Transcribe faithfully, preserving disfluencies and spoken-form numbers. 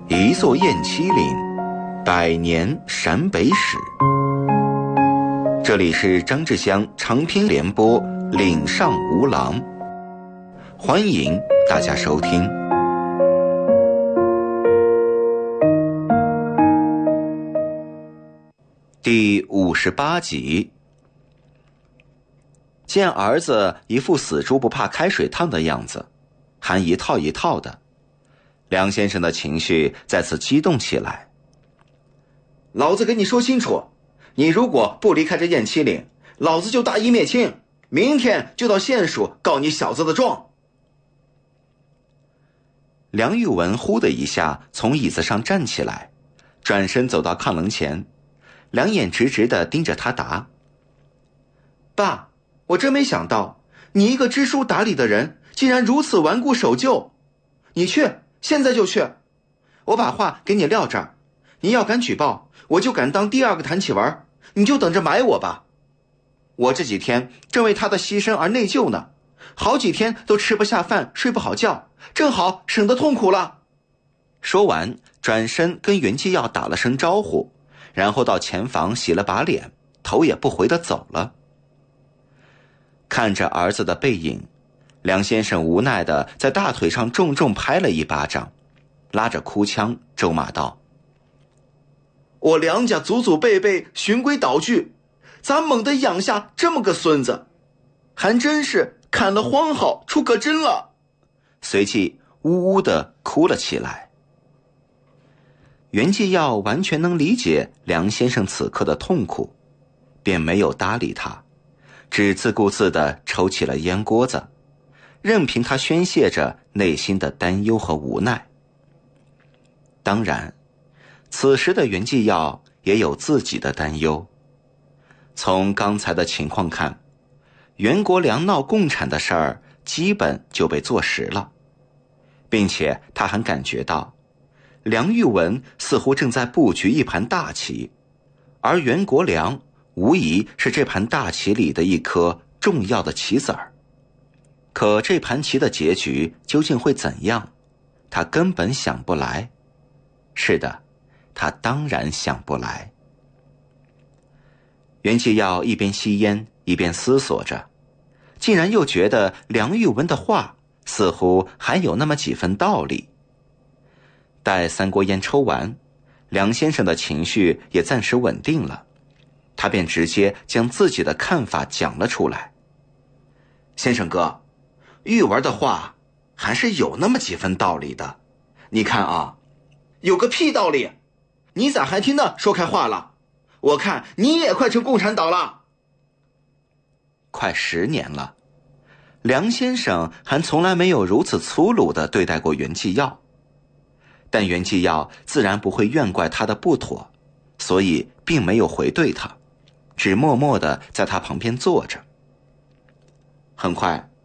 一座雁栖岭，百年陕北史。这里是张志香长篇联播《岭上无狼》，欢迎大家收听。第五十八集。见儿子一副死猪不怕开水烫的样子，还一套一套的，梁先生的情绪再次激动起来。 老子跟你说清楚，你如果不离开这雁栖岭，老子就大义灭亲，明天就到县署告你小子的状。 梁玉文呼的一下从椅子上站起来，转身走到炕棱前，两眼直直地盯着他答： 爸，我真没想到你一个知书达理的人竟然如此顽固守旧。你去，现在就去，我把话给你撂这儿，你要敢举报，我就敢当第二个谭启文，你就等着埋我吧。我这几天正为他的牺牲而内疚呢，好几天都吃不下饭，睡不好觉，正好省得痛苦了。 说完转身跟袁继耀打了声招呼，然后到前房洗了把脸，头也不回地走了。看着儿子的背影，梁先生无奈地在大腿上重重拍了一巴掌，拉着哭腔咒骂道： 我梁家祖祖辈辈循规蹈矩，咋猛地养下这么个孙子，还真是砍了荒好出个针了。 随即呜呜地哭了起来。袁继耀完全能理解梁先生此刻的痛苦，便没有搭理他，只自顾自地抽起了烟锅子，任凭他宣泄着内心的担忧和无奈。当然，此时的袁继耀也有自己的担忧。从刚才的情况看，袁国良闹共产的事儿基本就被坐实了，并且他还感觉到梁玉文似乎正在布局一盘大棋，而袁国良无疑是这盘大棋里的一颗重要的棋子儿。可这盘棋的结局究竟会怎样，他根本想不来。是的，他当然想不来。袁继耀一边吸烟一边思索着，竟然又觉得梁玉文的话似乎还有那么几分道理。待三锅烟抽完，梁先生的情绪也暂时稳定了，他便直接将自己的看法讲了出来。 先生哥，玉文的话还是有那么几分道理的。你看啊，有个屁道理，你咋还听得说开话了？我看你也快成共产党了。 快十年了，梁先生还从来没有如此粗鲁地对待过袁继耀，但袁继耀自然不会怨怪他的不妥，所以并没有回对他，只默默地在他旁边坐着。很快，